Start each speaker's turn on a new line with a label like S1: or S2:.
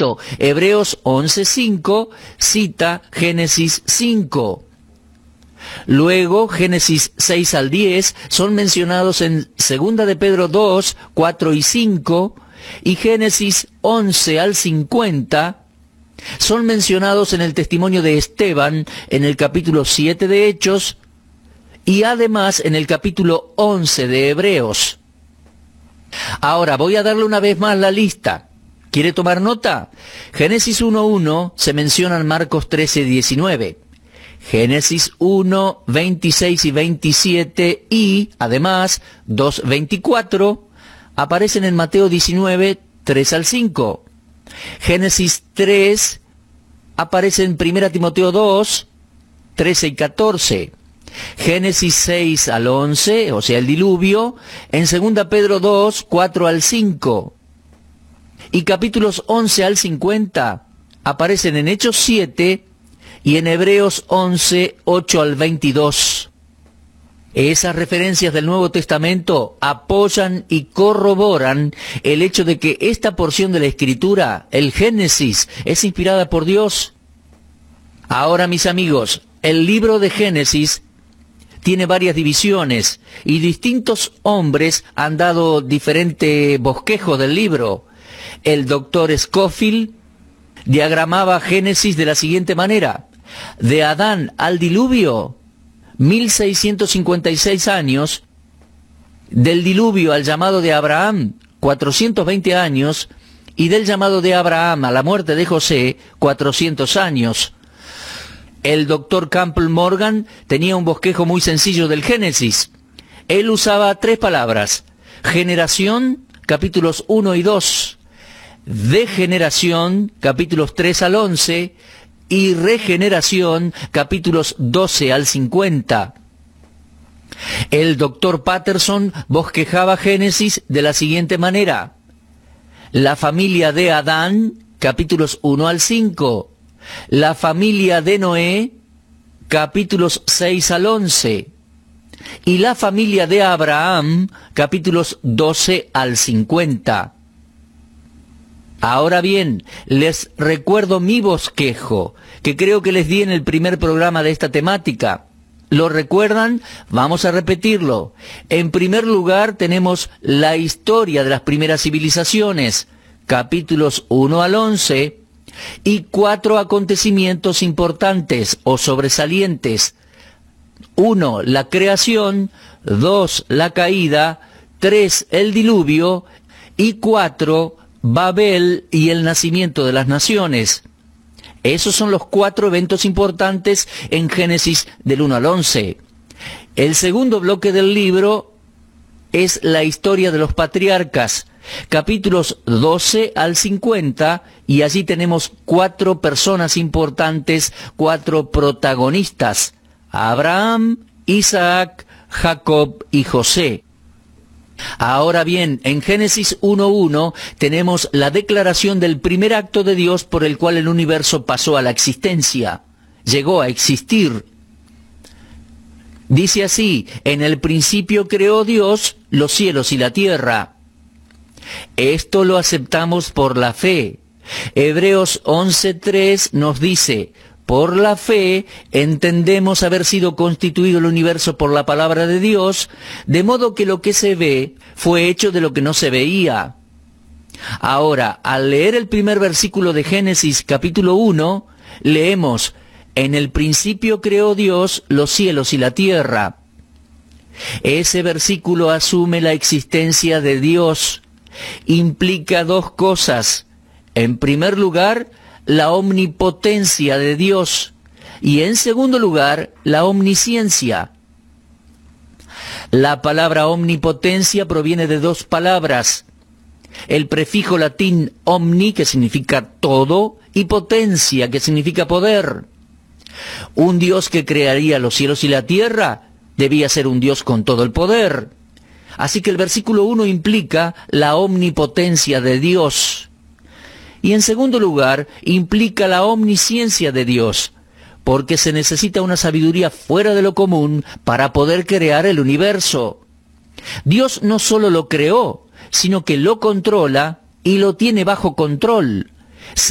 S1: repito, Hebreos 11:5 cita Génesis 5. Luego, Génesis 6 al 10 son mencionados en 2 de Pedro 2, 4 y 5, y Génesis 11 al 50 son mencionados en el testimonio de Esteban en el capítulo 7 de Hechos y además en el capítulo 11 de Hebreos. Ahora voy a darle una vez más la lista. ¿Quiere tomar nota? Génesis 1:1 se menciona en Marcos 13:19. Génesis 1, 26 y 27 y, además, 2:24 aparecen en Mateo 19, 3 al 5. Génesis 3 aparece en 1 Timoteo 2, 13 y 14. Génesis 6 al 11, o sea, el diluvio, en 2 Pedro 2, 4 al 5. Y capítulos 11 al 50 aparecen en Hechos 7 y en Hebreos 11, 8 al 22. Esas referencias del Nuevo Testamento apoyan y corroboran el hecho de que esta porción de la Escritura, el Génesis, es inspirada por Dios. Ahora, mis amigos, el libro de Génesis tiene varias divisiones y distintos hombres han dado diferente bosquejo del libro. El doctor Scofield diagramaba Génesis de la siguiente manera: de Adán al diluvio, 1656 años; del diluvio al llamado de Abraham, 420 años; y del llamado de Abraham a la muerte de José, 400 años. El doctor Campbell Morgan tenía un bosquejo muy sencillo del Génesis. Él usaba 3 palabras: generación, capítulos 1 y 2, degeneración, capítulos 3 al 11, y regeneración, capítulos 12 al 50. El doctor Patterson bosquejaba Génesis de la siguiente manera: la familia de Adán, capítulos 1 al 5, la familia de Noé, capítulos 6 al 11, y la familia de Abraham, capítulos 12 al 50. Ahora bien, les recuerdo mi bosquejo, que creo que les di en el primer programa de esta temática. ¿Lo recuerdan? Vamos a repetirlo. En primer lugar tenemos la historia de las primeras civilizaciones, capítulos 1 al 11, y 4 acontecimientos importantes o sobresalientes. 1, la creación; 2, la caída; 3, el diluvio; y 4, Babel y el nacimiento de las naciones. Esos son los 4 eventos importantes en Génesis del 1 al 11. El segundo bloque del libro es la historia de los patriarcas, capítulos 12 al 50, y allí tenemos 4 personas importantes, 4 protagonistas: Abraham, Isaac, Jacob y José. Ahora bien, en Génesis 1:1 tenemos la declaración del primer acto de Dios por el cual el universo pasó a la existencia, llegó a existir. Dice así: en el principio creó Dios los cielos y la tierra. Esto lo aceptamos por la fe. Hebreos 11:3 nos dice: por la fe entendemos haber sido constituido el universo por la palabra de Dios, de modo que lo que se ve fue hecho de lo que no se veía. Ahora, al leer el primer versículo de Génesis capítulo 1, leemos: en el principio creó Dios los cielos y la tierra. Ese versículo asume la existencia de Dios. Implica 2 cosas. En primer lugar, la omnipotencia de Dios, y en segundo lugar, la omnisciencia. La palabra omnipotencia proviene de 2 palabras: el prefijo latín omni, que significa todo, y potencia, que significa poder. Un Dios que crearía los cielos y la tierra debía ser un Dios con todo el poder. Así que el versículo 1 implica la omnipotencia de Dios. Y en segundo lugar, implica la omnisciencia de Dios, porque se necesita una sabiduría fuera de lo común para poder crear el universo. Dios no solo lo creó, sino que lo controla y lo tiene bajo control.